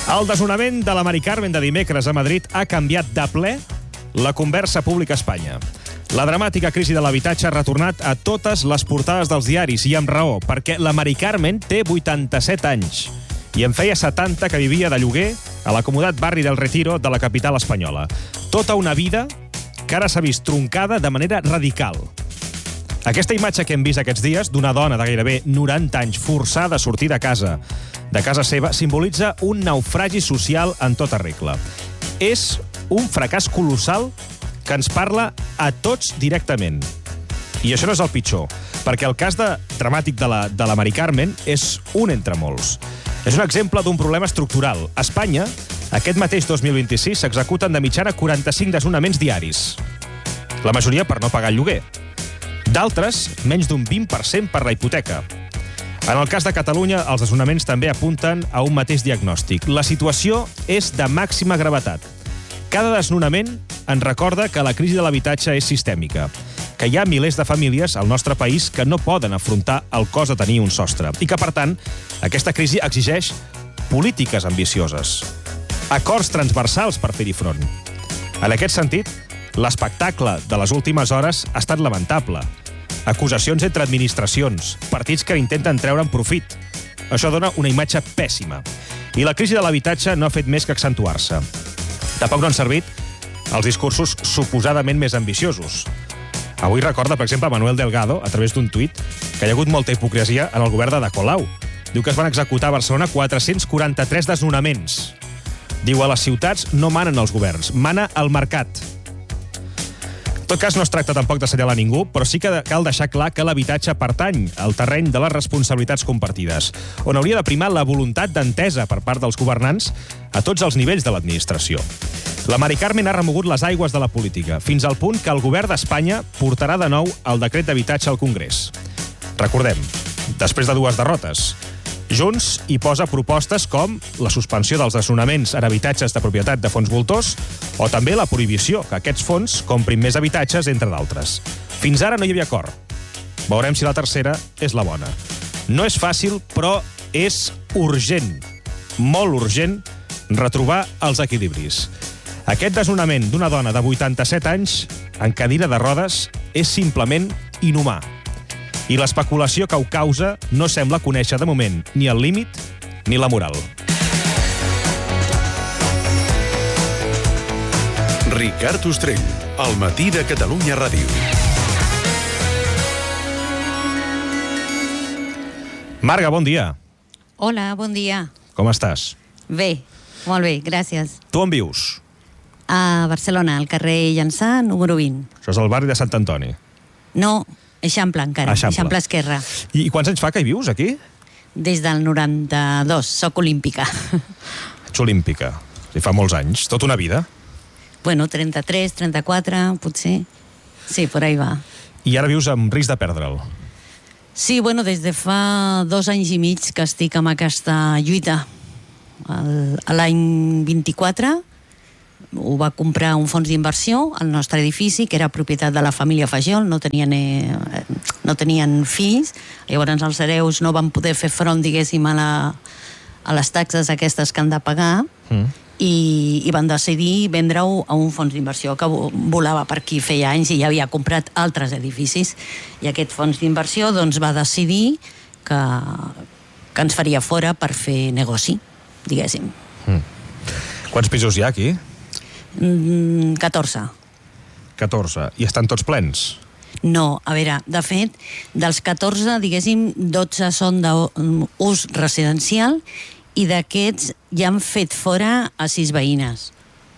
El desnonament de la Mari Carmen de dimecres a Madrid ha canviat de ple la conversa pública a Espanya. La dramàtica crisi de l'habitatge ha retornat a totes les portades dels diaris, i amb raó, perquè la Mari Carmen té 87 anys i en feia 70 que vivia de lloguer a l'acomodat barri del Retiro de la capital espanyola. Tota una vida que ara s'ha vist troncada de manera radical. Aquesta imatge que hem vist aquests dies d'una dona de gairebé 90 anys forçada a sortir de casa seva simbolitza un naufragi social en tota regla. És un fracàs colossal que ens parla a tots directament. I això no és el pitjor, perquè el cas dramàtic de la Mari Carmen és un entre molts. És un exemple d'un problema estructural. A Espanya, aquest mateix 2026, s'executen de mitjana 45 desnonaments diaris. La majoria per no pagar el lloguer. D'altres, menys d'un 20% per la hipoteca. En el cas de Catalunya, els desnonaments també apunten a un mateix diagnòstic. La situació és de màxima gravetat. Cada desnonament ens recorda que la crisi de l'habitatge és sistèmica, que hi ha milers de famílies al nostre país que no poden afrontar el cost de tenir un sostre i que, per tant, aquesta crisi exigeix polítiques ambicioses, acords transversals per fer-hi front. En aquest sentit, l'espectacle de les últimes hores ha estat lamentable. Acusacions entre administracions, partits que intenten treure'n profit. Això dona una imatge pèssima. I la crisi de l'habitatge no ha fet més que accentuar-se. Tampoc no han servit els discursos suposadament més ambiciosos. Avui recorda, per exemple, Manuel Delgado, a través d'un tuit, que hi ha hagut molta hipocresia en el govern de Ada Colau. Diu que es van executar a Barcelona 443 desnonaments. Diu, a les ciutats no manen els governs, mana el mercat. En tot cas, no es tracta tampoc d'assenyalar ningú, però sí que cal deixar clar que l'habitatge pertany al terreny de les responsabilitats compartides, on hauria de primar la voluntat d'entesa per part dels governants a tots els nivells de l'administració. La Mari Carmen ha remogut les aigües de la política, fins al punt que el govern d'Espanya portarà de nou el decret d'habitatge al Congrés. Recordem, després de 2 derrotes, Junts hi posa propostes com la suspensió dels desnonaments en habitatges de propietat de fons voltors o també la prohibició que aquests fons comprin més habitatges, entre d'altres. Fins ara no hi havia acord. Veurem si la tercera és la bona. No és fàcil, però és urgent, molt urgent, retrobar els equilibris. Aquest desnonament d'una dona de 87 anys en cadira de rodes és simplement inhumà. I l'especulació que ho causa no sembla conèixer de moment ni el límit ni la moral. Ricard Ostrell, al matí de Catalunya Ràdio. Marga, bon dia. Hola, bon dia. Com estàs? Bé, molt bé, gràcies. Tu on vius? A Barcelona, al carrer Llançà, número 20. Això és el barri de Sant Antoni. No, Eixample encara, Eixample Esquerra. I quants anys fa que hi vius, aquí? Des del 92, soc olímpica. Ets olímpica. I fa molts anys, tota una vida. Bueno, 33, 34, potser. Sí, por ahí va. I ara vius amb risc de perdre'l. Sí, bueno, des de fa 2 anys i mig que estic amb aquesta lluita. L'any 24 ho va comprar un fons d'inversió al nostre edifici, que era propietat de la família Fajol, no tenien fills, llavors els hereus no van poder fer front, diguéssim, a les taxes aquestes que han de pagar, i van decidir vendre-ho a un fons d'inversió que volava per aquí feia anys i ja havia comprat altres edificis. I aquest fons d'inversió doncs, va decidir que ens faria fora per fer negoci, diguéssim. Quants pisos hi ha aquí? 14. 14. I estan tots plens? No, a veure, de fet, dels 14, diguéssim, 12 són d'ús residencial i d'aquests ja han fet fora a 6 veïnes.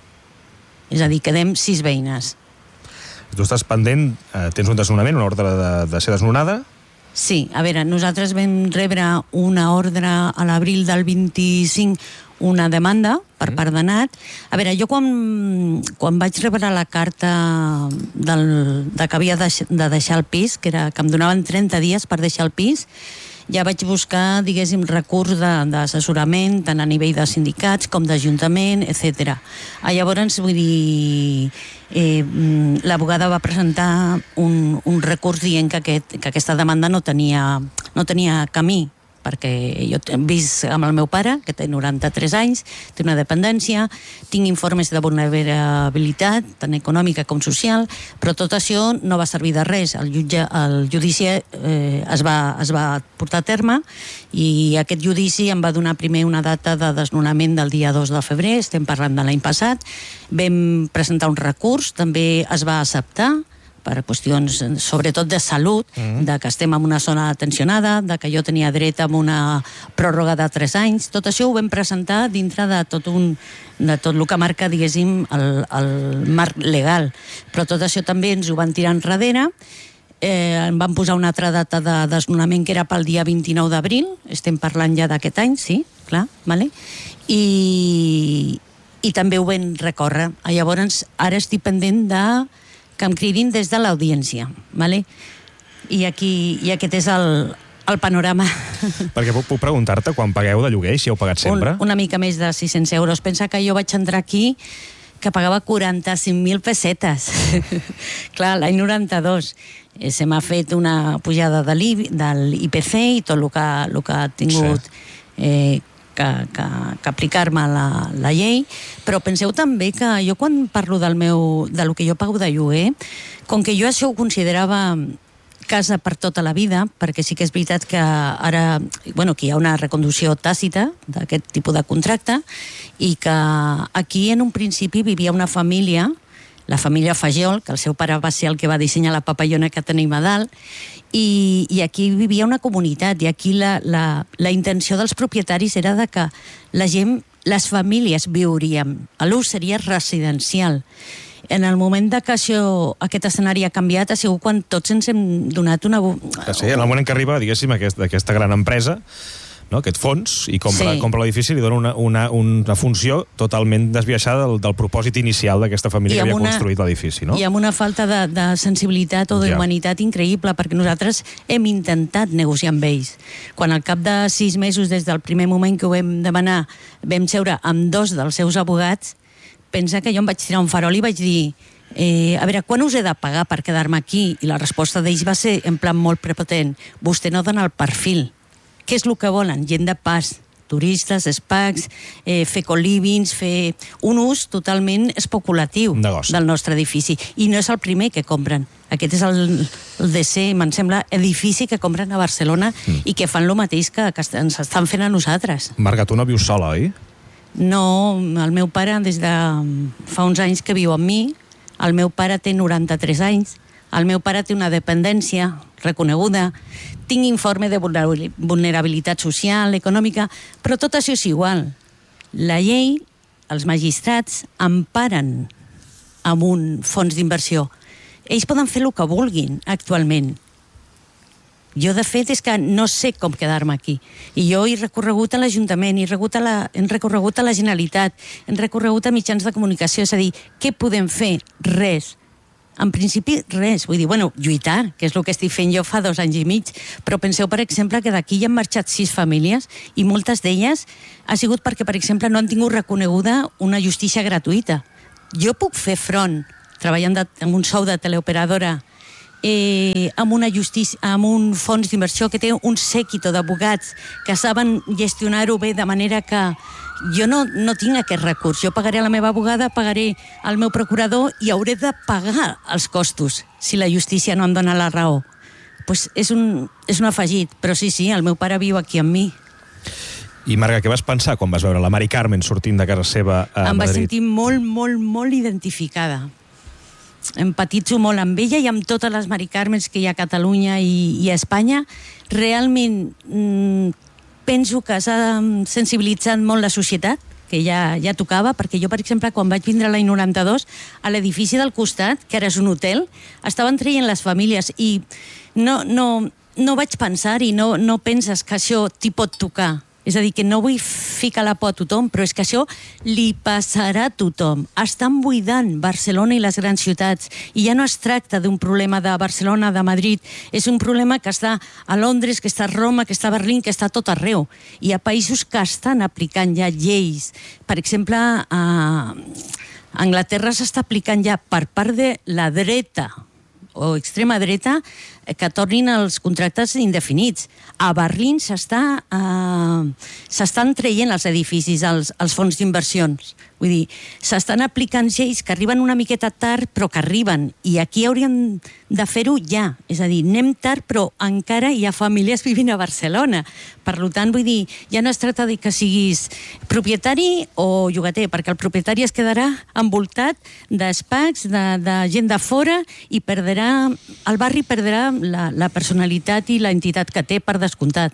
És a dir, quedem 6 veïnes. Tu estàs pendent, tens un desnonament, una ordre de ser desnonada? Sí, a veure, nosaltres vam rebre una ordre a l'abril del 25, una demanda per part de Nat. A veure, jo quan vaig rebre la carta de que havia de deixar el pis, que em donaven 30 dies per deixar el pis, ja vaig buscar, diguéssim, recurs d'assessorament, tant a nivell de sindicats com d'Ajuntament, etc. Llavors, vull dir, l'abogada va presentar un recurs dient que aquesta demanda no tenia camí perquè jo he vist amb el meu pare, que té 93 anys, té una dependència, tinc informes de vulnerabilitat, tant econòmica com social, però tot això no va servir de res. El judici es va portar a terme i aquest judici em va donar primer una data de desnonament del dia 2 de febrer, estem parlant de l'any passat. Vam presentar un recurs, també es va acceptar per qüestions sobretot de salut, de que estem en una zona tensionada, de que jo tenia dret a una pròrroga de 3 anys. Tot això ho vam presentar dintre de tot el que marca, diguéssim, el marc legal. Però tot això també ens ho van tirar enrere. Em van posar una altra data de desnonament que era pel dia 29 d'abril, estem parlant ja d'aquest any, sí, clar, vale? I també ho vam recórrer. Llavors, ara estic pendent de que em cridin des de l'audiència, ¿vale? I aquest és el panorama. Perquè puc preguntar-te, quan pagueu de lloguer, si heu pagat sempre? Una mica més de 600 euros. Pensa que jo vaig entrar aquí que pagava 45.000 pessetes. Clar, l'any 92 se m'ha fet una pujada de l'IPC i tot el que ha tingut que aplicar-me la llei, però penseu també que jo quan parlo del que jo pago de lloguer, com que jo això ho considerava casa per tota la vida, perquè sí que és veritat que ara, que hi ha una reconducció tàcita d'aquest tipus de contracte i que aquí en un principi vivia una família, la família Fajol, que el seu pare va ser el que va dissenyar la papallona que tenim a dalt, i aquí vivia una comunitat, i aquí la intenció dels propietaris era de que la gent, les famílies viuríem, l'ús seria residencial. En el moment que aquest escenari ha canviat ha sigut quan tots ens hem donat una... Sí, en el moment que arriba, diguéssim, aquesta gran empresa, no? Aquest fons, i compra l'edifici, li dona una funció totalment desviaixada del propòsit inicial d'aquesta família que havia construït l'edifici, no? I amb una falta de sensibilitat o d'humanitat increïble, perquè nosaltres hem intentat negociar amb ells. Quan al cap de 6 mesos, des del primer moment que ho vam demanar, vam seure amb 2 dels seus abogats, pensa que jo em vaig tirar un farol i vaig dir a veure, quan us he de pagar per quedar-me aquí? I la resposta d'ells va ser en plan molt prepotent: vostè no dona el perfil. Què és el que volen? Gent de pas, turistes, SPACs, fer co-livings, fer un ús totalment especulatiu del nostre edifici. I no és el primer que compren. Aquest és el DC, me'n sembla, edifici que compren a Barcelona i que fan el mateix que ens estan fent a nosaltres. Marga, tu no vius sola, oi? No, el meu pare des de fa uns anys que viu amb mi. El meu pare té 93 anys. El meu pare té una dependència reconeguda, tinc informe de vulnerabilitat social, econòmica, però tot això és igual. La llei, els magistrats, emparen amb un fons d'inversió. Ells poden fer el que vulguin actualment. Jo, de fet, és que no sé com quedar-me aquí. I jo he recorregut a l'Ajuntament, he recorregut a la Generalitat, he recorregut a mitjans de comunicació, és a dir, què podem fer? Res. En principi, res. Vull dir, lluitar, que és el que estic fent jo fa 2 anys i mig, però penseu, per exemple, que d'aquí hi han marxat 6 famílies i moltes d'elles ha sigut perquè, per exemple, no han tingut reconeguda una justícia gratuïta. Jo puc fer front, treballant amb un sou de teleoperadora, amb un fons d'inversió que té un séquito d'abogats que saben gestionar-ho bé, de manera que jo no tinc aquest recurs. Jo pagaré a la meva abogada, pagaré al meu procurador i hauré de pagar els costos si la justícia no em dona la raó. Pues és un afegit, però sí, el meu pare viu aquí amb mi. I Marga, què vas pensar quan vas veure la Mari Carmen sortint de casa seva a Madrid? Em vaig sentir molt, molt, molt identificada. Empatitzo molt amb ella i amb totes les Mari Carmens que hi ha a Catalunya i a Espanya. Realment penso que s'ha sensibilitzat molt la societat, que ja tocava, perquè jo, per exemple, quan vaig vindre l'any 92, a l'edifici del costat, que ara és un hotel, estaven traient les famílies i no vaig pensar-hi, no penses que això t'hi pot tocar. És a dir, que no vull ficar la por a tothom, però és que això li passarà a tothom. Estan buidant Barcelona i les grans ciutats. I ja no es tracta d'un problema de Barcelona, de Madrid. És un problema que està a Londres, que està a Roma, que està a Berlín, que està a tot arreu. Hi ha països que estan aplicant ja lleis. Per exemple, a Anglaterra s'està aplicant ja per part de la dreta o extrema dreta que tornin els contractes indefinits. A Berlín s'estan traient els edificis, els fons d'inversions. Vull dir, s'estan aplicant lleis que arriben una miqueta tard, però que arriben. I aquí hauríem de fer-ho ja. És a dir, anem tard, però encara hi ha famílies vivint a Barcelona. Per tant, vull dir, ja no es tracta de que siguis propietari o llogater, perquè el propietari es quedarà envoltat d'espacs, de gent de fora, i el barri perdrà la personalitat i la entitat que té, per descomptat.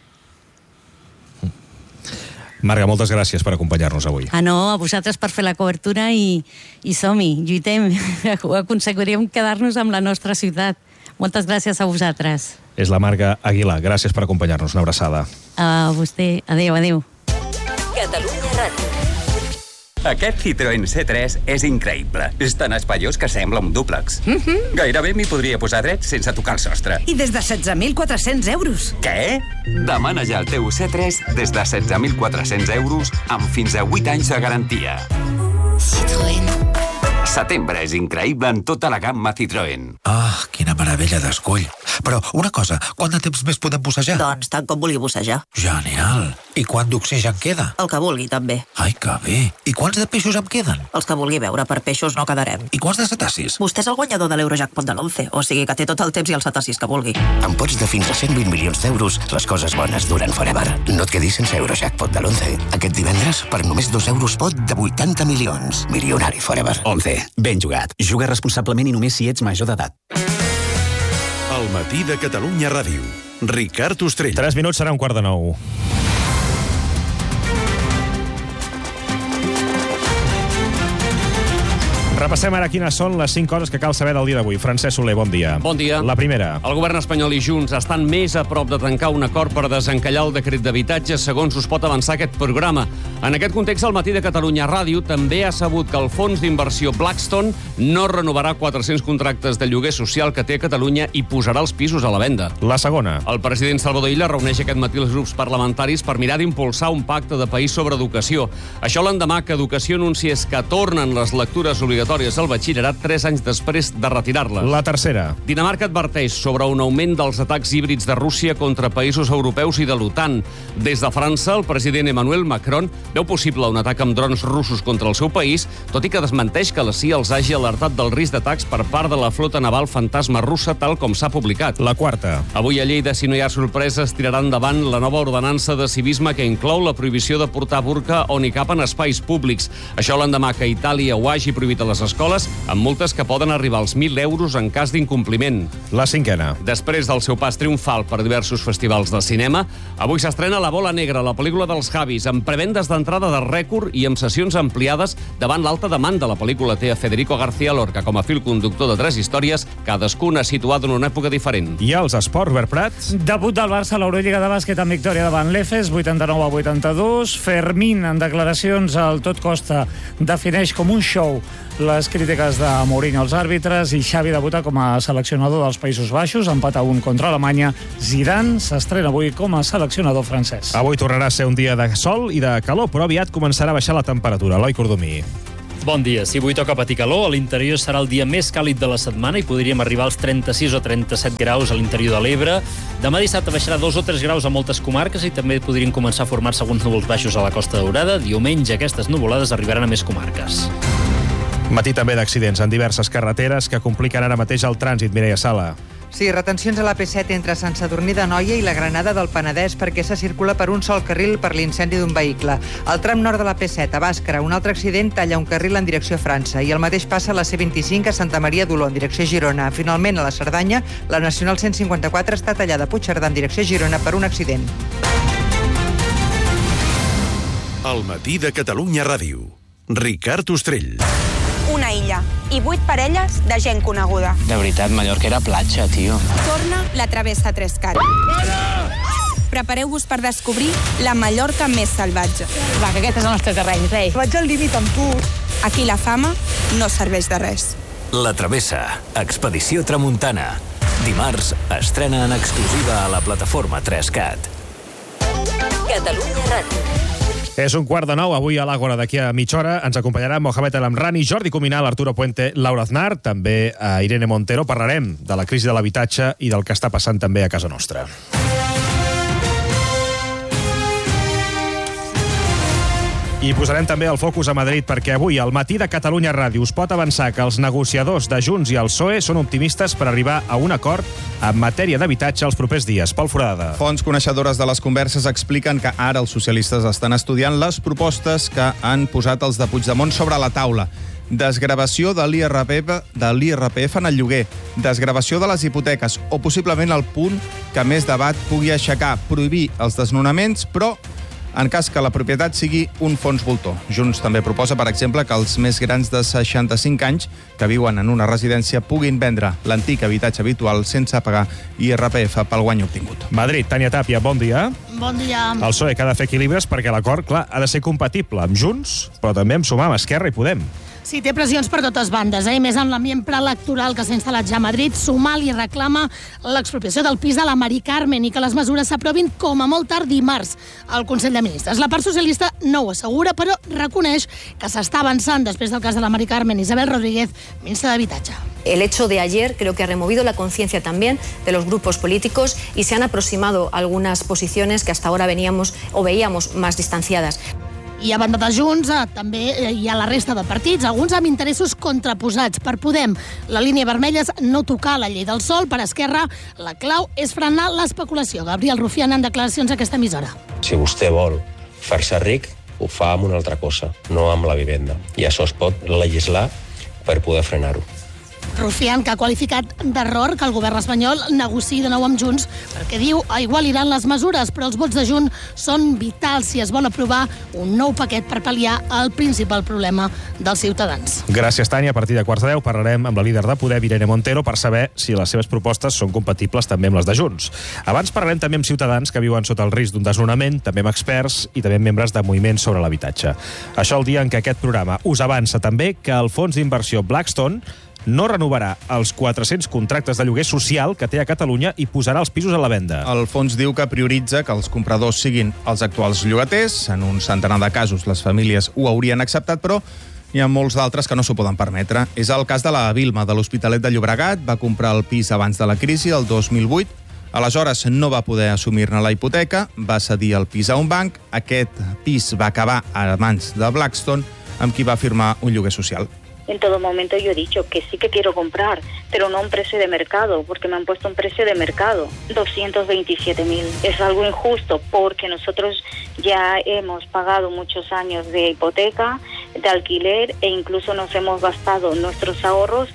Marga, moltes gràcies per acompanyar-nos avui. No, a vosaltres per fer la cobertura i som-hi, lluitem. Aconseguirem quedar-nos amb la nostra ciutat. Moltes gràcies a vosaltres. És la Marga Aguilar. Gràcies per acompanyar-nos. Una abraçada. A vostè. Adéu, adéu. Catalunya Ràdio. Aquest Citroën C3 és increïble. És tan espaiós que sembla un dúplex. Gairebé m'hi podria posar dret sense tocar el sostre. I des de 16.400 euros. Què? Demana ja el teu C3 des de 16.400 euros amb fins a 8 anys de garantia. Citroën. Setembre és increïble en tota la gamma Citroën. Ah, quina meravella d'escull. Però una cosa, quant de temps més podem bussejar? Doncs tant com vulgui bussejar. Genial. I quant d'oxigen queda? El que vulgui, també. Ai, que bé. I quants de peixos em queden? Els que vulgui veure, per peixos no quedarem. I quants de cetacis? Vostè és el guanyador de l'Eurojackpot de l'11, o sigui que té tot el temps i els cetacis que vulgui. Amb pots de fins a 120 milions d'euros, les coses bones duren forever. No et quedis sense Eurojackpot de l'11. Aquest divendres, per només 2 euros pot de 80 milions. Milionari forever. 11. Ben jugat. Juga responsablement i només si ets major d'edat. El matí de Catalunya Ràdio. Ricard Ostrell. 3 minuts, serà 8:45. Repassem ara quines són les 5 coses que cal saber del dia d'avui. Francesc Soler, bon dia. Bon dia. La primera. El govern espanyol i Junts estan més a prop de tancar un acord per desencallar el decret d'habitatge, segons us pot avançar aquest programa. En aquest context, el matí de Catalunya Ràdio també ha sabut que el fons d'inversió Blackstone no renovarà 400 contractes de lloguer social que té a Catalunya i posarà els pisos a la venda. La segona. El president Salvador Illa reuneix aquest matí els grups parlamentaris per mirar d'impulsar un pacte de país sobre educació. Això l'endemà que Educació anunciés que tornen les lectures obligatòries al batxillerat 3 anys després de retirar-les. La tercera. Dinamarca adverteix sobre un augment dels atacs híbrids de Rússia contra països europeus i de l'OTAN. Des de França, el president Emmanuel Macron veu possible un atac amb drons russos contra el seu país, tot i que desmenteix que la CIA els hagi alertat del risc d'atacs per part de la flota naval fantasma russa, tal com s'ha publicat. La quarta. Avui a Lleida, si no hi ha sorpreses, tirarà endavant la nova ordenança de civisme que inclou la prohibició de portar burca o nicab en espais públics. Això l'endemà que Itàlia ho hagi prohibit a les escoles, amb multes que poden arribar als 1.000 euros en cas d'incompliment. La cinquena. Després del seu pas triomfal per diversos festivals de cinema, avui s'estrena La bola negra, la pel·lícula dels Javis, amb prevendes d'entrada de rècord i amb sessions ampliades davant l'alta demanda. La pel·lícula té a Federico García Lorca com a fil conductor de 3 històries, cadascuna situada en una època diferent. I els esports, Robert Prats. Debut del Barça a l'Eurolliga de bàsquet amb victòria davant l'Efes, 89-82. Fermín, en declaracions al Tot Costa, defineix com un show les crítiques de Mourinho als àrbitres, i Xavi debuta com a seleccionador dels Països Baixos, empat a 1 contra Alemanya. Zidane s'estrena avui com a seleccionador francès. Avui tornarà a ser un dia de sol i de calor, però aviat començarà a baixar la temperatura. Eloi Cordomí. Bon dia. Si avui toca patir calor, a l'interior serà el dia més càlid de la setmana i podríem arribar als 36 o 37 graus a l'interior de l'Ebre. Demà dissabte baixarà 2 o 3 graus a moltes comarques i també podrien començar a formar-se alguns núvols baixos a la Costa Daurada. Diumenge aquestes nuvolades arribaran a més comarques. Matí també d'accidents en diverses carreteres que compliquen ara mateix el trànsit. Mireia Sala. Sí, retencions a l'AP7 entre Sant Sadurní d'Anoia i la Granada del Penedès perquè se circula per un sol carril per l'incendi d'un vehicle. Al tram nord de l'AP7, a Bàscara, un altre accident talla un carril en direcció a França i el mateix passa a la C25 a Santa Maria d'Oló en direcció a Girona. Finalment, a la Cerdanya, la Nacional 154 està tallada a Puigcerdà en direcció a Girona per un accident. El matí de Catalunya Ràdio. Ricard Ostrell. Una illa i 8 parelles de gent coneguda. De veritat, Mallorca era platja, tio. Torna la Travessa Trescat. Prepareu-vos per descobrir la Mallorca més salvatge. Va, que aquest és el nostre terreny, rei. Vaig al límit amb tu. Aquí la fama no serveix de res. La Travessa, Expedició Tramuntana. Dimarts estrena en exclusiva a la plataforma 3CAT. Catalunya Ràdio. És 8:45, avui a l'Àgora, d'aquí a mitja hora. Ens acompanyarà Mohamed El Amrani, Jordi Cuminal, Arturo Puente, Laura Aznar, també a Irene Montero. Parlarem de la crisi de l'habitatge i del que està passant també a casa nostra. I posarem també el focus a Madrid perquè avui, al matí de Catalunya Ràdio, us pot avançar que els negociadors de Junts i el PSOE són optimistes per arribar a un acord en matèria d'habitatge els propers dies. Pol Foradada. Fonts coneixedores de les converses expliquen que ara els socialistes estan estudiant les propostes que han posat els de Puigdemont sobre la taula. Desgravació de l'IRPF en el lloguer, desgravació de les hipoteques o possiblement el punt que més debat pugui aixecar, prohibir els desnonaments, però en cas que la propietat sigui un fons voltor. Junts també proposa, per exemple, que els més grans de 65 anys que viuen en una residència puguin vendre l'antic habitatge habitual sense pagar IRPF pel guany obtingut. Madrid, Tània Tàpia, bon dia. Bon dia. El PSOE que ha de fer equilibris perquè l'acord, clar, ha de ser compatible amb Junts, però també amb Sumar, amb Esquerra i Podem. Sí, té pressions per totes bandes, més en l'ambient preelectoral que s'ha instal·lat ja a Madrid. Sumar li reclama l'expropiació del pis de la Mari Carmen i que les mesures s'aprovin com a molt tard dimarts al Consell de Ministres. La part socialista no ho assegura, però reconeix que s'està avançant després del cas de la Mari Carmen. Isabel Rodríguez, ministra d'Habitatge. El hecho de ayer creo que ha removido la conciencia también de los grupos políticos y se han aproximado algunas posiciones que hasta ahora veíamos más distanciadas. I a banda de Junts, també hi ha la resta de partits, alguns amb interessos contraposats. Per Podem, la línia vermella és no tocar la llei del sòl. Per Esquerra, la clau és frenar l'especulació. Gabriel Rufián en declaracions a aquesta emissora. Si vostè vol fer-se ric, ho fa amb una altra cosa, no amb la vivenda. I això es pot legislar per poder frenar-ho. Rufián, que ha qualificat d'error que el govern espanyol negociï de nou amb Junts, perquè diu igualiran les mesures, però els vots de Junts són vitals si es vol aprovar un nou paquet per pal·liar el principal problema dels ciutadans. Gràcies, Tània. A partir de 9:15 parlarem amb la líder de Podem, Irene Montero, per saber si les seves propostes són compatibles també amb les de Junts. Abans parlarem també amb ciutadans que viuen sota el risc d'un desnonament, també amb experts i també amb membres de moviments sobre l'habitatge. Això el dia en què aquest programa us avança també que el fons d'inversió Blackstone no renovarà els 400 contractes de lloguer social que té a Catalunya i posarà els pisos a la venda. El fons diu que prioritza que els compradors siguin els actuals llogaters. En un centenar de casos les famílies ho haurien acceptat, però hi ha molts d'altres que no s'ho poden permetre. És el cas de la Vilma, de l'Hospitalet de Llobregat. Va comprar el pis abans de la crisi, el 2008. Aleshores no va poder assumir-ne la hipoteca, va cedir el pis a un banc. Aquest pis va acabar a mans de Blackstone, amb qui va firmar un lloguer social. En todo momento yo he dicho que sí que quiero comprar, pero no a un precio de mercado, porque me han puesto un precio de mercado, 227.000. Es algo injusto porque nosotros ya hemos pagado muchos años de hipoteca, de alquiler e incluso nos hemos gastado nuestros ahorros.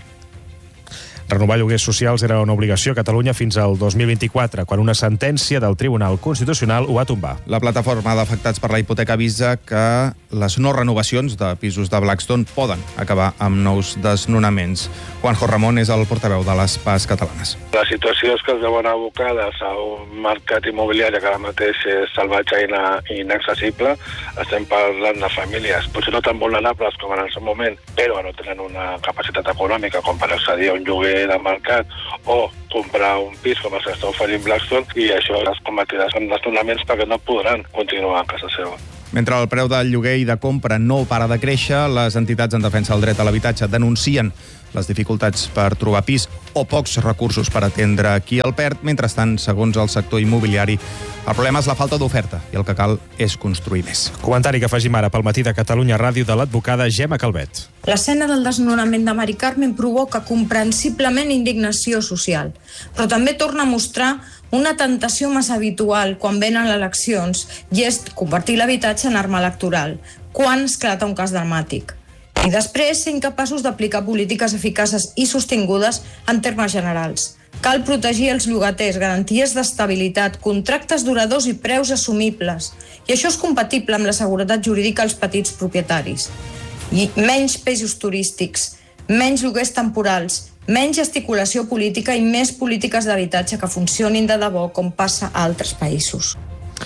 Renovar lloguers socials era una obligació a Catalunya fins al 2024, quan una sentència del Tribunal Constitucional ho va tombar. La plataforma d'afectats per la hipoteca avisa que les no renovacions de pisos de Blackstone poden acabar amb nous desnonaments. Juanjo Ramon és el portaveu de les PAS catalanes. La situació és que es veuen abocades a un mercat immobiliari que ara mateix és salvatge i inaccessible. Estem parlant de famílies, potser no tan vulnerables com en el seu moment, però no tenen una capacitat econòmica com per accedir a un lloguer de mercat o comprar un pis com el que està oferint Blackstone, i això es convertirà en desnonaments perquè no podran continuar a casa seva. Mentre el preu del lloguer i de compra no para de créixer, les entitats en defensa del dret a l'habitatge denuncien les dificultats per trobar pis o pocs recursos per atendre qui el perd. Mentrestant, segons el sector immobiliari, el problema és la falta d'oferta i el que cal és construir més. Comentari que afegim ara pel matí de Catalunya Ràdio de l'advocada Gemma Calvet. L'escena del desnonament de Mari Carmen provoca comprensiblement indignació social, però també torna a mostrar una tentació massa habitual quan venen eleccions, i és convertir l'habitatge en arma electoral, quan esclata un cas dramàtic. I després ser incapaços d'aplicar polítiques eficaces i sostingudes en termes generals. Cal protegir els llogaters, garanties d'estabilitat, contractes duradors i preus assumibles. I això és compatible amb la seguretat jurídica als petits propietaris. I menys pisos turístics, menys lloguers temporals, menys gesticulació política i més polítiques d'habitatge que funcionin de debò com passa a altres països.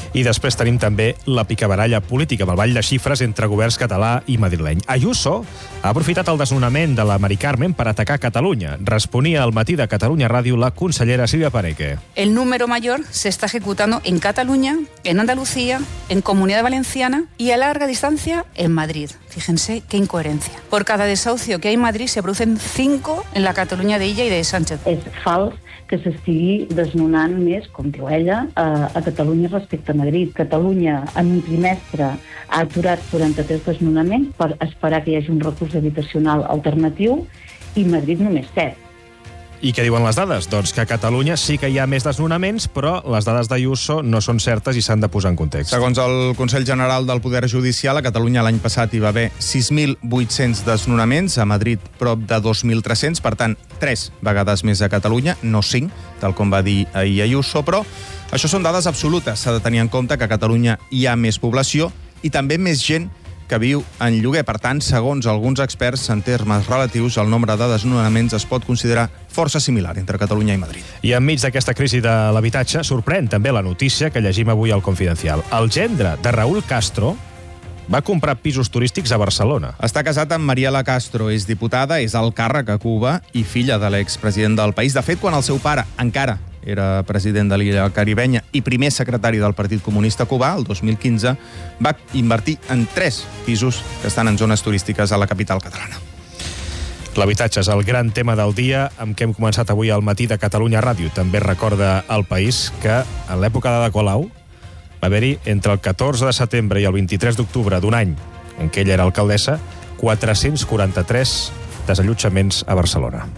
I després tenim també la picabaralla política, amb el ball de xifres entre governs català i madrileny. Ayuso ha aprofitat el desnonament de la Mari Carmen per atacar Catalunya. Responia al Matí de Catalunya Ràdio la consellera Silvia Paneque. El número mayor se está ejecutando en Cataluña, en Andalucía, en Comunidad Valenciana y a larga distancia en Madrid. Fíjense qué incoherencia. Por cada desahucio que hay en Madrid se producen 5 en la Catalunya d'Illa i de Sánchez. És fals que s'estigui desnonant més, com diu ella, a Catalunya respecte a Madrid. Catalunya, en un trimestre, ha aturat 43 desnonaments per esperar que hi hagi un recurs habitacional alternatiu i Madrid només 7. I què diuen les dades? Doncs que a Catalunya sí que hi ha més desnonaments, però les dades d'Ayuso no són certes i s'han de posar en context. Segons el Consell General del Poder Judicial, a Catalunya l'any passat hi va haver 6.800 desnonaments, a Madrid prop de 2.300, per tant, 3 vegades més a Catalunya, no 5, tal com va dir ahir Ayuso, però això són dades absolutes. S'ha de tenir en compte que a Catalunya hi ha més població i també més gent que viu en lloguer. Per tant, segons alguns experts, en termes relatius, el nombre de desnonaments es pot considerar força similar entre Catalunya i Madrid. I enmig d'aquesta crisi de l'habitatge, sorprèn també la notícia que llegim avui al Confidencial. El gendre de Raúl Castro va comprar pisos turístics a Barcelona. Està casat amb Mariela Castro, és diputada, és alt càrrec a Cuba i filla de l'expresident del país. De fet, quan el seu pare encara era president de l'illa caribenya i primer secretari del Partit Comunista Cubà, el 2015, va invertir en 3 pisos que estan en zones turístiques a la capital catalana. L'habitatge és el gran tema del dia amb què hem començat avui al Matí de Catalunya Ràdio. També recorda al País que en l'època d'Ada Colau va haver-hi entre el 14 de setembre i el 23 d'octubre d'un any en què ella era alcaldessa 443 desallotjaments a Barcelona.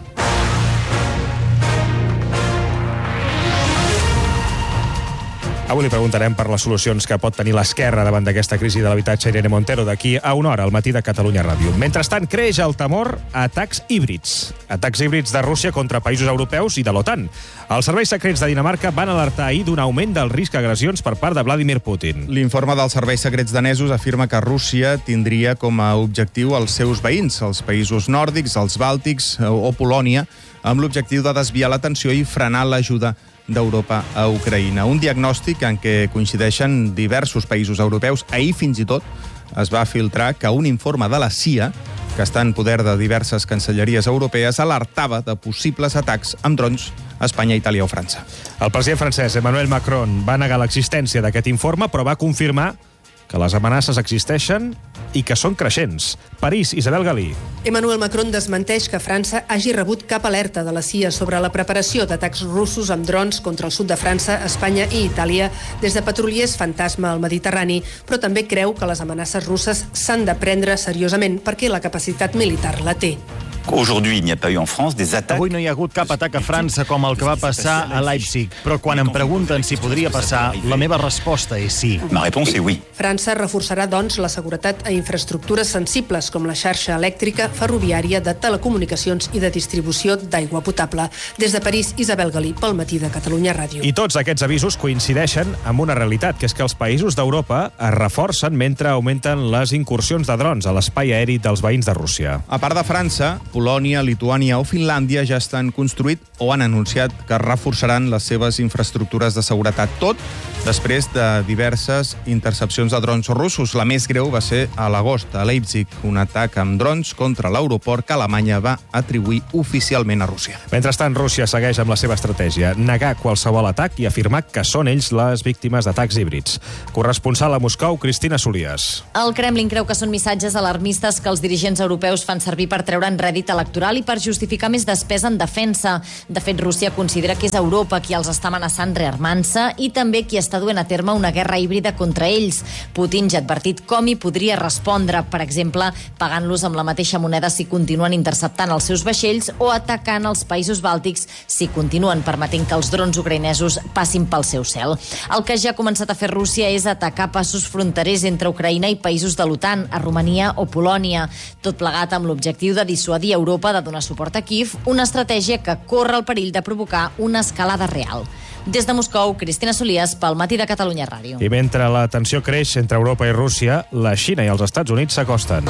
Avui li preguntarem per les solucions que pot tenir l'esquerra davant d'aquesta crisi de l'habitatge. Irene Montero, d'aquí a una hora, al Matí de Catalunya Ràdio. Mentrestant, creix el temor a atacs híbrids. Atacs híbrids de Rússia contra països europeus i de l'OTAN. Els serveis secrets de Dinamarca van alertar ahir d'un augment del risc d'agressions per part de Vladimir Putin. L'informe dels serveis secrets danesos afirma que Rússia tindria com a objectiu els seus veïns, els països nòrdics, els bàltics o Polònia, amb l'objectiu de desviar l'atenció i frenar l'ajuda d'Europa a Ucraïna. Un diagnòstic en què coincideixen diversos països europeus. Ahir, fins i tot, es va filtrar que un informe de la CIA, que està en poder de diverses cancelleries europees, alertava de possibles atacs amb drons a Espanya, Itàlia o França. El president francès Emmanuel Macron va negar l'existència d'aquest informe, però va confirmar que les amenaces existeixen i que són creixents. París, Isabel Galí. Emmanuel Macron desmenteix que França hagi rebut cap alerta de la CIA sobre la preparació d'atacs russos amb drons contra el sud de França, Espanya i Itàlia des de patrullers fantasma al Mediterrani, però també creu que les amenaces russes s'han de prendre seriosament perquè la capacitat militar la té. Aujourd'hui, il n'y a pas eu en France des attaques... Avui no hi ha hagut cap atac a França com el que va passar a Leipzig, però quan em pregunten si podria passar, la meva resposta és sí. Ma réponse est oui. França reforçarà, doncs, la seguretat a infraestructures sensibles com la xarxa elèctrica, ferroviària, de telecomunicacions i de distribució d'aigua potable. Des de París, Isabel Galí, pel Matí de Catalunya Ràdio. I tots aquests avisos coincideixen amb una realitat, que és que els països d'Europa es reforcen mentre augmenten les incursions de drons a l'espai aeri dels veïns de Rússia. A part de França, Polònia, Lituània o Finlàndia ja estan construït o han anunciat que reforçaran les seves infraestructures de seguretat. Tot després de diverses intercepcions de drons russos. La més greu va ser a l'agost, a Leipzig, un atac amb drons contra l'aeroport que Alemanya va atribuir oficialment a Rússia. Mentrestant, Rússia segueix amb la seva estratègia, negar qualsevol atac i afirmar que són ells les víctimes d'atacs híbrids. Corresponsal a Moscou, Cristina Solias. El Kremlin creu que són missatges alarmistes que els dirigents europeus fan servir per treure'n rèdit electoral i per justificar més despesa en defensa. De fet, Rússia considera que és Europa qui els està amenaçant rearmant-se i també qui està duent a terme una guerra híbrida contra ells. Putin ja ha advertit com hi podria respondre, per exemple, pagant-los amb la mateixa moneda si continuen interceptant els seus vaixells o atacant els països bàltics si continuen permetent que els drons ucraïnesos passin pel seu cel. El que ja ha començat a fer Rússia és atacar passos fronterers entre Ucraïna i països de l'OTAN, a Romania o Polònia, tot plegat amb l'objectiu de dissuadir Europa de donar suport a Kíev, una estratègia que corre el perill de provocar una escalada real. Des de Moscou, Cristina Solias, pel Matí de Catalunya Ràdio. I mentre la tensió creix entre Europa i Rússia, la Xina i els Estats Units s'acosten.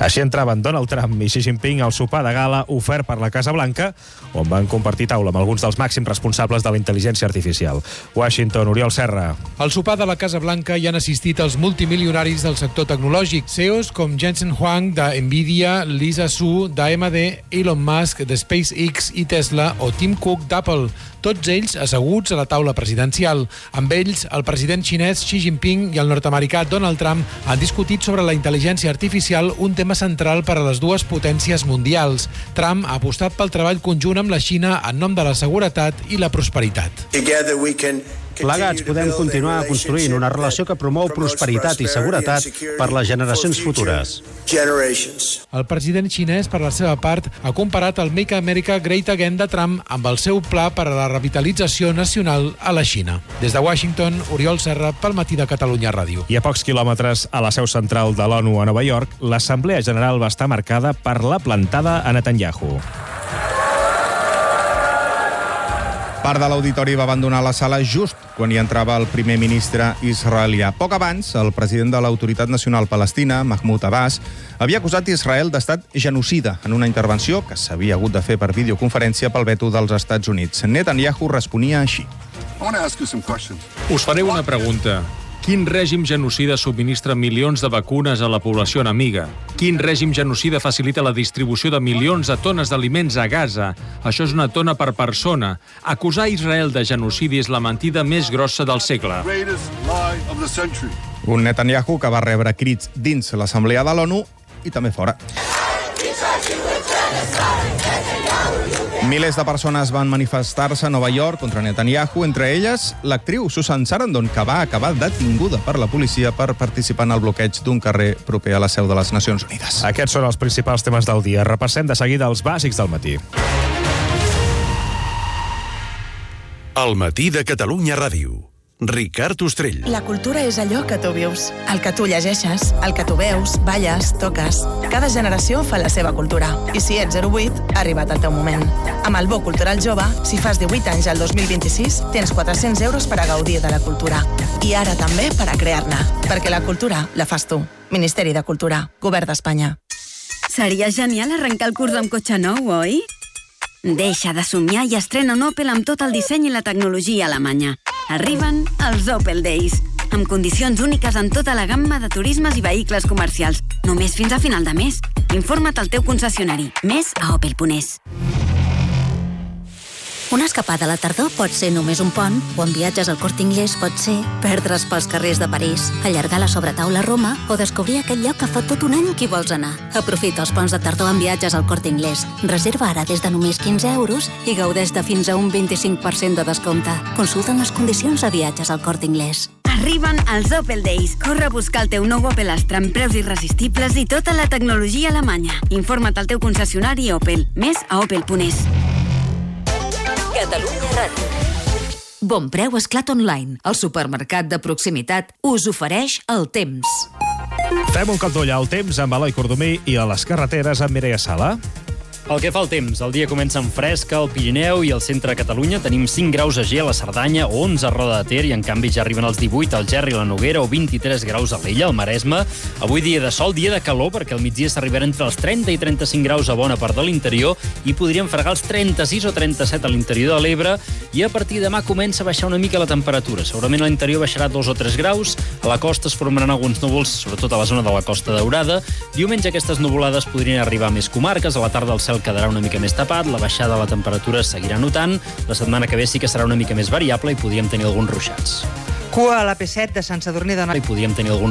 Així entraven Donald Trump i Xi Jinping al sopar de gala ofert per la Casa Blanca, on van compartir taula amb alguns dels màxims responsables de la intel·ligència artificial. Washington, Oriol Serra. Al sopar de la Casa Blanca hi han assistit els multimilionaris del sector tecnològic, CEOs com Jensen Huang de Nvidia, Lisa Su d'AMD, Elon Musk de SpaceX i Tesla o Tim Cook d'Apple. Tots ells asseguts a la taula presidencial. Amb ells, el president xinès Xi Jinping i el nord-americà Donald Trump han discutit sobre la intel·ligència artificial, un tema central per a les dues potències mundials. Trump ha apostat pel treball conjunt amb la Xina en nom de la seguretat i la prosperitat. Plegats podem continuar construint una relació que promou prosperitat i seguretat per les generacions futures. El president xinès, per la seva part, ha comparat el Make America Great Again de Trump amb el seu pla per a la revitalització nacional a la Xina. Des de Washington, Oriol Serra, pel Matí de Catalunya Ràdio. I a pocs quilòmetres, a la seu central de l'ONU a Nova York, l'Assemblea General va estar marcada per la plantada a Netanyahu. Part de l'auditori va abandonar la sala just quan hi entrava el primer ministre israelià. Poc abans, el president de l'Autoritat Nacional Palestina, Mahmoud Abbas, havia acusat Israel d'estat genocida en una intervenció que s'havia hagut de fer per videoconferència pel veto dels Estats Units. Netanyahu responia així. Us faré una pregunta. Quin règim genocida subministra milions de vacunes a la població enemiga? Quin règim genocida facilita la distribució de milions de tones d'aliments a Gaza? Això és una tona per persona. Acusar Israel de genocidi és la mentida més grossa del segle. Un Netanyahu que va rebre crits dins l'Assemblea de l'ONU i també fora. Milers de persones van manifestar-se a Nova York contra Netanyahu, entre elles l'actriu Susan Sarandon, que va acabar detinguda per la policia per participar en el bloqueig d'un carrer proper a la seu de les Nacions Unides. Aquests són els principals temes del dia. Repassem de seguida els bàsics del matí. El Matí de Catalunya Ràdio. Ricard Ostrell. La cultura és allò que tu vius, el que tu llegeixes, el que tu veus, balles, toques. Cada generació fa la seva cultura. I si ets 08, ha arribat el teu moment. Amb el Bo Cultural Jove, si fas 18 anys al 2026, tens 400 euros per a gaudir de la cultura. I ara també per a crear-ne. Perquè la cultura la fas tu. Ministeri de Cultura, Govern d'Espanya. Seria genial arrencar el curs amb cotxe nou, oi? Deixa de somiar i estrena un Opel amb tot el disseny i la tecnologia alemanya. Arriben els Opel Days, amb condicions úniques en tota la gamma de turismes i vehicles comercials. Només fins a final de mes. Informa't al teu concessionari. Més a opel.es. Una escapada a la tardor pot ser només un pont, o en viatges al Corte Inglés pot ser perdre's pels carrers de París, allargar la sobretaula a Roma o descobrir aquell lloc que fa tot un any que hi vols anar. Aprofita els ponts de tardor en viatges al Corte Inglés. Reserva ara des de només 15 euros i gaudeix de fins a un 25% de descompte. Consulta les condicions a viatges al Corte Inglés. Arriben els Opel Days. Corre a buscar el teu nou Opel Astra amb preus irresistibles i tota la tecnologia alemanya. Informa't al teu concessionari Opel. Més a opel.es. Catalunya Ràdio. Bon Preu Esclat Online. El supermercat de proximitat us ofereix el temps. Fem un cop d'ull al temps amb Eloi Cordomí i a les carreteres amb Mireia Sala. El que fa el temps, el dia comença amb fresc al Pirineu i al centre de Catalunya. Tenim 5 graus a G a la Cerdanya, 11 a Roda de Ter i en canvi ja arriben els 18 al Gerri i la Noguera o 23 graus a l'Illa, al Maresme. Avui dia de sol, dia de calor, perquè al migdia s'arribarà entre els 30 i 35 graus a bona part de l'interior i podríem fregar els 36 o 37 a l'interior de l'Ebre i a partir de demà comença a baixar una mica la temperatura. Segurament a l'interior baixarà 2 o 3 graus, a la costa es formaran alguns núvols, sobretot a la zona de la Costa Daurada. Diumenge aquestes nuvolades podrien arribar a més comarques, a la tarda el cel quedarà una mica més tapat, la baixada de la temperatura es seguirà notant, la setmana que ve sí que serà una mica més variable i podríem tenir alguns ruixats. Cua a l'AP7 de Sant Sadurní d'Anoia. I podríem tenir alguns